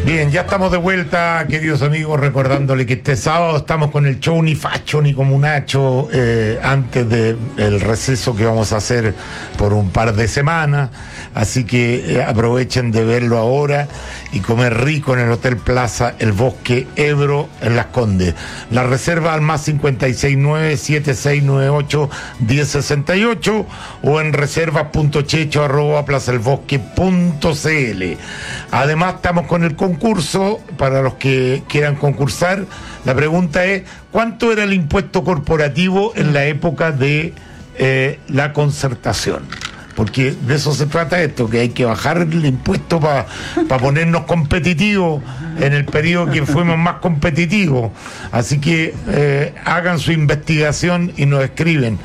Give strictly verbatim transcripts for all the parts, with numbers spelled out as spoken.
Bien, ya estamos de vuelta, queridos amigos, recordándole que este sábado estamos con el show Ni Facho ni Comunacho, eh, antes del receso que vamos a hacer por un par de semanas, así que eh, aprovechen de verlo ahora y comer rico en el Hotel Plaza El Bosque Ebro en Las Condes. La reserva al más cincuenta y seis nueve siete seis nueve ocho uno cero seis ocho o en reservas.checho arroba plazaelbosque punto cl. Además estamos con el concurso para los que quieran concursar. La pregunta es: ¿cuánto era el impuesto corporativo en la época de eh, la Concertación? Porque de eso se trata esto, que hay que bajar el impuesto para pa ponernos competitivos en el periodo que fuimos más competitivos. Así que eh, hagan su investigación y nos escriben.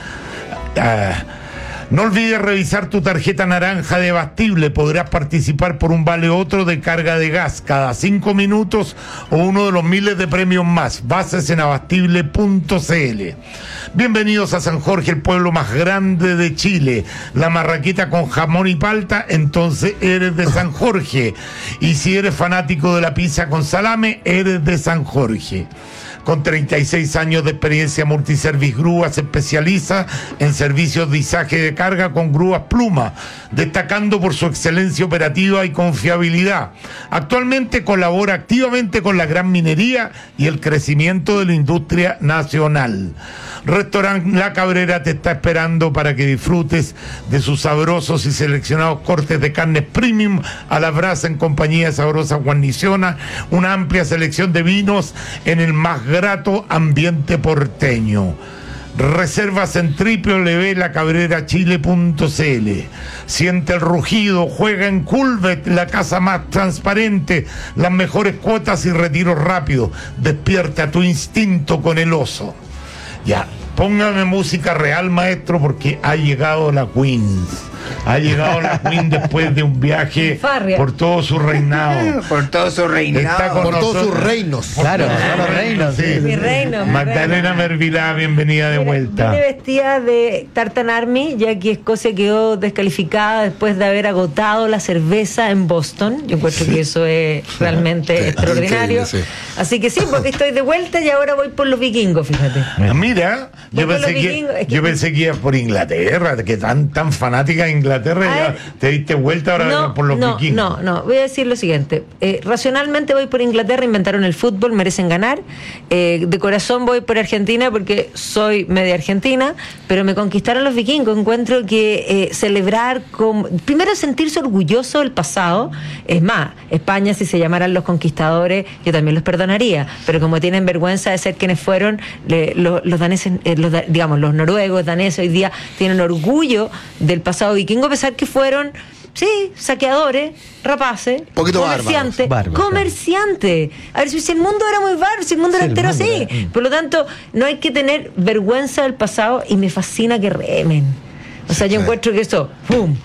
Ah, no olvides revisar tu tarjeta naranja de Abastible. Podrás participar por un vale otro de carga de gas cada cinco minutos o uno de los miles de premios más. Bases en abastible punto cl. Bienvenidos a San Jorge, el pueblo más grande de Chile. La marraqueta con jamón y palta, entonces eres de San Jorge. Y si eres fanático de la pizza con salame, eres de San Jorge. Con treinta y seis años de experiencia, Multiservice Grúas se especializa en servicios de izaje de carga con grúas Pluma, destacando por su excelencia operativa y confiabilidad. Actualmente colabora activamente con la gran minería y el crecimiento de la industria nacional. Restaurant La Cabrera te está esperando para que disfrutes de sus sabrosos y seleccionados cortes de carnes premium a la brasa en compañía de sabrosa guarniciones, una amplia selección de vinos en el más grato ambiente porteño. Reservas en doble u doble u doble u punto la cabrera chile punto cl. Siente el rugido, juega en Culvet, la casa más transparente, las mejores cuotas y retiros rápidos. Despierta tu instinto con el oso. Ya, póngame música real, maestro, porque ha llegado la Queen. Ha llegado la Queen después de un viaje Farria. por todo su reinado. Por todo su reinado. Por todos sus reinos. Por Claro, todos son los reinos. Sí. Mi reino, mi Magdalena reino. Mervilá, bienvenida de Mira, vuelta. Vine vestida de Tartan Army, ya que Escocia quedó descalificada después de haber agotado la cerveza en Boston. Yo encuentro que eso es realmente Sí, extraordinario. increíble, sí. Así que sí, porque estoy de vuelta y ahora voy por los vikingos, fíjate. Mira, yo Voy por pensé, los que, vikingos, es que- yo pensé que ibas por Inglaterra, que tan tan fanática de Inglaterra, Ah, ya te diste vuelta ahora No, por los no, vikingos. no, no, voy a decir lo siguiente. Eh, racionalmente voy por Inglaterra, inventaron el fútbol, merecen ganar. Eh, de corazón voy por Argentina porque soy media argentina, pero me conquistaron los vikingos. Encuentro que eh, celebrar, con, primero sentirse orgulloso del pasado. Es más, España, si se llamaran los conquistadores, yo también los perdonaría, pero como tienen vergüenza de ser quienes fueron, le, lo, los daneses, eh, los, digamos, los noruegos, daneses hoy día tienen orgullo del pasado vikingo, a pesar que fueron, sí, saqueadores, rapaces, Poquito comerciantes, bárbaros. Bárbaros, comerciantes. A ver, si el mundo era muy bárbaro, si el mundo Sí, era el entero mundo así. era- mm. Por lo tanto, no hay que tener vergüenza del pasado y me fascina que remen. O sea, yo encuentro que eso, ¡pum!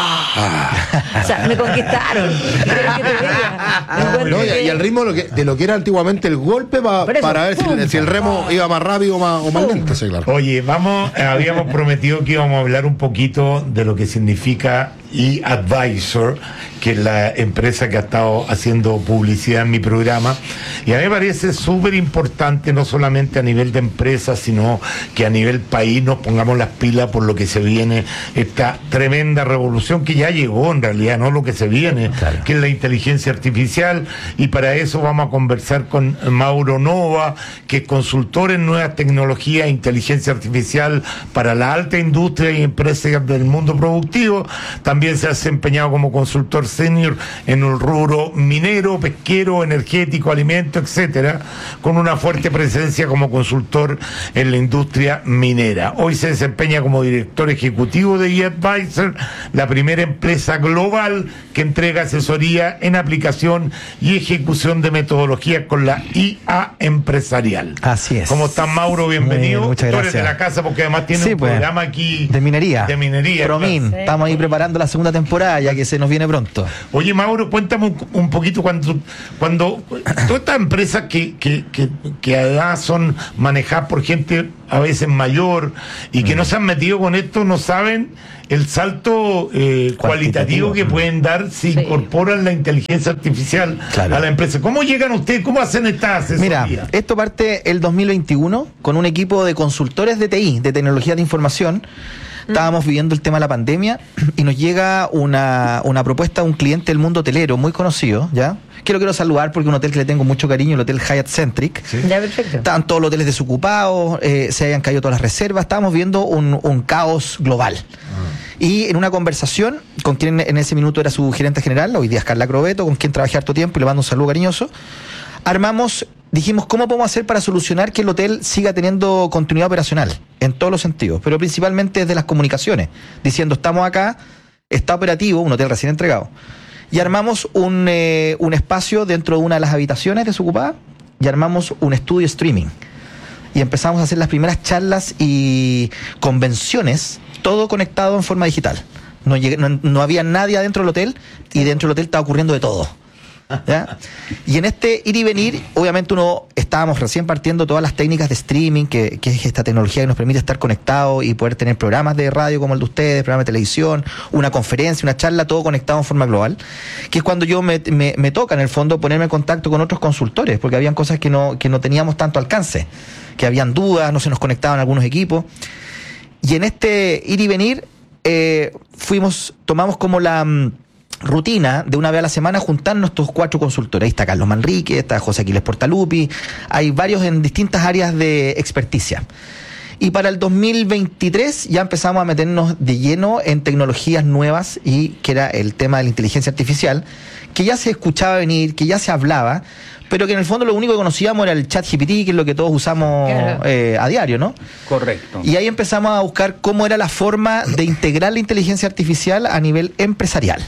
¡Ah! O sea, me conquistaron. ¿Qué quieres que te diga? Encuentro No, y, que- y al ritmo de lo, que, de lo que era antiguamente el golpe pa- Por eso, para ver si, pum. si el remo iba más rápido o más, o más Pum. lento, sí, claro. Oye, vamos, eh, habíamos prometido que íbamos a hablar un poquito de lo que significa eAdvisor, que es la empresa que ha estado haciendo publicidad en mi programa, y a mí me parece súper importante, no solamente a nivel de empresa, sino que a nivel país nos pongamos las pilas por lo que se viene, esta tremenda revolución que ya llegó en realidad, no lo que se viene, Claro. que es la inteligencia artificial, y para eso vamos a conversar con Mauro Nova, que es consultor en nuevas tecnologías e inteligencia artificial para la alta industria y empresas del mundo productivo. También se ha desempeñado como consultor senior en el rubro minero, pesquero, energético, alimento, etcétera, con una fuerte presencia como consultor en la industria minera. Hoy se desempeña como director ejecutivo de eAdvisor, la primera empresa global que entrega asesoría en aplicación y ejecución de metodologías con la I A empresarial. Así es. ¿Cómo estás, Mauro? Bienvenido. Muy bien, muchas Tú eres de gracias. la casa porque además tiene Sí, un pues, programa aquí de minería. de minería. Promin. claro. Estamos ahí preparando la segunda temporada ya que se nos viene pronto. Correcto. Oye, Mauro, cuéntame un, un poquito cuando, cuando todas estas empresas que, que, que, que además son manejadas por gente a veces mayor y que mm. no se han metido con esto, no saben el salto eh, cualitativo que pueden dar si sí. incorporan la inteligencia artificial claro. a la empresa. ¿Cómo llegan ustedes? ¿Cómo hacen esta asesoría? Mira, esto parte el dos mil veintiuno con un equipo de consultores de T I, de tecnología de información. Estábamos viviendo el tema de la pandemia y nos llega una, una propuesta de un cliente del mundo hotelero muy conocido, ¿ya? Que lo quiero saludar porque es un hotel que le tengo mucho cariño, el Hotel Hyatt Centric. Sí. Ya, perfecto. Estaban todos los hoteles desocupados, eh, se habían caído todas las reservas, estábamos viendo un, un caos global. Ah. Y en una conversación con quien en ese minuto era su gerente general, hoy día es Carla Crobeto, con quien trabajé harto tiempo y le mando un saludo cariñoso, armamos... Dijimos, ¿cómo podemos hacer para solucionar que el hotel siga teniendo continuidad operacional? En todos los sentidos, pero principalmente desde las comunicaciones. Diciendo, estamos acá, está operativo, un hotel recién entregado. Y armamos un, eh, un espacio dentro de una de las habitaciones desocupadas y armamos un estudio streaming. Y empezamos a hacer las primeras charlas y convenciones, todo conectado en forma digital. No, llegué, no, no había nadie adentro del hotel y dentro del hotel estaba ocurriendo de todo. ¿Ya? Y en este ir y venir, obviamente uno estábamos recién partiendo todas las técnicas de streaming, que, que es esta tecnología que nos permite estar conectados y poder tener programas de radio como el de ustedes, programas de televisión, una conferencia, una charla, todo conectado en forma global, que es cuando yo me, me, me toca en el fondo ponerme en contacto con otros consultores, porque habían cosas que no, que no teníamos tanto alcance, que habían dudas, no se nos conectaban algunos equipos, y en este ir y venir eh, fuimos, tomamos como la rutina de una vez a la semana juntarnos estos cuatro consultores. Ahí está Carlos Manrique, está José Aquiles Portalupi, hay varios en distintas áreas de experticia. Y para el dos mil veintitrés ya empezamos a meternos de lleno en tecnologías nuevas, y que era el tema de la inteligencia artificial, que ya se escuchaba venir, que ya se hablaba, pero que en el fondo lo único que conocíamos era el ChatGPT, que es lo que todos usamos claro. eh, a diario, ¿no? Correcto. Y ahí empezamos a buscar cómo era la forma de integrar la inteligencia artificial a nivel empresarial.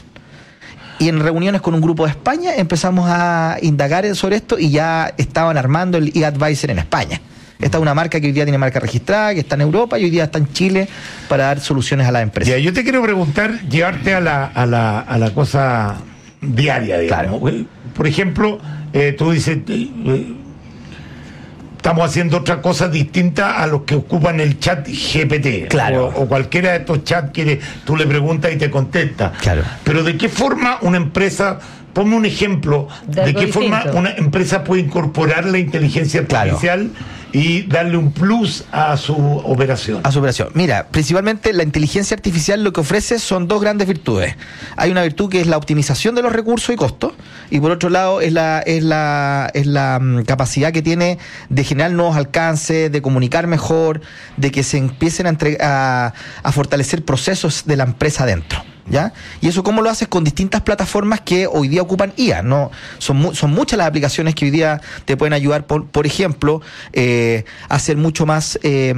Y en reuniones con un grupo de España empezamos a indagar sobre esto y ya estaban armando el eAdvisor en España. Esta es una marca que hoy día tiene marca registrada, que está en Europa y hoy día está en Chile para dar soluciones a las empresas. Ya, yo te quiero preguntar, llevarte a la, a la, a la cosa diaria, digamos. Claro. Por ejemplo, eh, tú dices... Eh, estamos haciendo otra cosa distinta a los que ocupan el chat G P T. Claro. O, o cualquiera de estos chats que tú le preguntas y te contesta. Claro. Pero ¿de qué forma una empresa, ponme un ejemplo, de, de qué distinto. forma una empresa puede incorporar la inteligencia artificial claro. y darle un plus a su operación? A su operación. Mira, principalmente la inteligencia artificial lo que ofrece son dos grandes virtudes. Hay una virtud que es la optimización de los recursos y costos, y por otro lado es la, es la, es la um, capacidad que tiene de generar nuevos alcances, de comunicar mejor, de que se empiecen a, entre, a, a fortalecer procesos de la empresa adentro. ¿Ya? Y eso cómo lo haces con distintas plataformas que hoy día ocupan I A, ¿no? Son, mu son muchas las aplicaciones que hoy día te pueden ayudar, por, por ejemplo, eh, a hacer mucho más eh,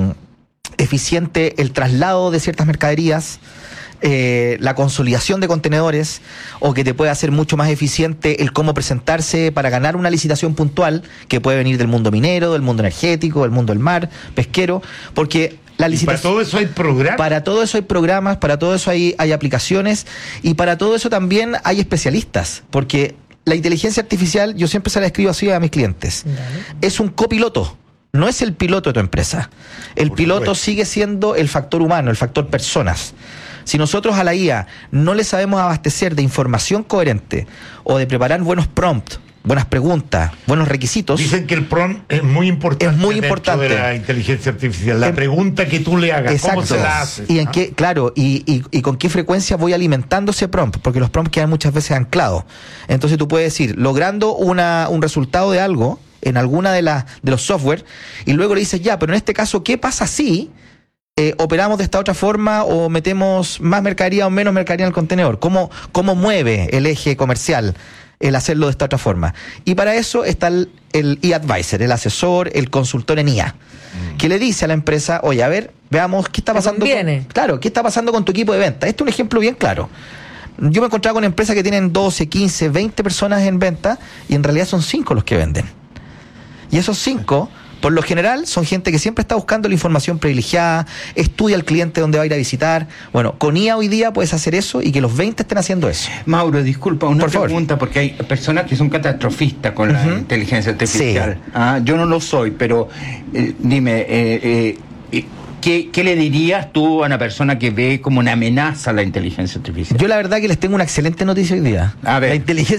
eficiente el traslado de ciertas mercaderías, eh, la consolidación de contenedores, o que te puede hacer mucho más eficiente el cómo presentarse para ganar una licitación puntual, que puede venir del mundo minero, del mundo energético, del mundo del mar, pesquero, porque... La para todo eso hay programas. Para todo eso hay programas, para todo eso hay, hay aplicaciones, y para todo eso también hay especialistas, porque la inteligencia artificial, yo siempre se la escribo así a mis clientes, Dale. es un copiloto, no es el piloto de tu empresa. El Por piloto supuesto. sigue siendo el factor humano, el factor personas. Si nosotros a la I A no le sabemos abastecer de información coherente o de preparar buenos prompts, buenas preguntas, buenos requisitos. Dicen que el prompt es muy importante. Es muy importante. De la inteligencia artificial. La en, pregunta que tú le hagas, exacto. ¿Cómo se la haces? Y en ¿ah? qué, claro, y, y, y con qué frecuencia voy alimentando ese prompt, porque los prompts quedan muchas veces anclados. Entonces tú puedes decir, logrando una, un resultado de algo en alguna de las de los software, y luego le dices, ya, pero en este caso, ¿qué pasa si eh, operamos de esta otra forma o metemos más mercadería o menos mercadería en el contenedor? ¿Cómo, cómo mueve el eje comercial el hacerlo de esta otra forma? Y para eso está el, el eAdvisor, el asesor, el consultor en I A, mm. que le dice a la empresa, oye, a ver, veamos qué está pasando con, claro, qué está pasando con tu equipo de venta. Este es un ejemplo bien claro. Yo me he encontrado con empresas que tienen doce, quince, veinte personas en venta, y en realidad son cinco los que venden. Y esos cinco Por lo general, son gente que siempre está buscando la información privilegiada, estudia al cliente donde va a ir a visitar. Bueno, con I A hoy día puedes hacer eso y que los veinte estén haciendo eso. Mauro, disculpa, una Por favor. pregunta, porque hay personas que son catastrofistas con la Ujú. inteligencia artificial. Sí. Ah, yo no lo soy, pero eh, dime, eh, eh, eh, ¿qué, ¿qué le dirías tú a una persona que ve como una amenaza la inteligencia artificial? Yo la verdad que les tengo una excelente noticia hoy día. A ver. La inteligencia